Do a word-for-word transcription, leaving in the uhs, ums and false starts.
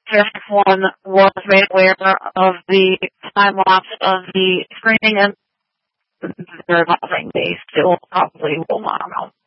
Track one was made aware of the time lapse of the screening, and they're nothing. They still probably will not know.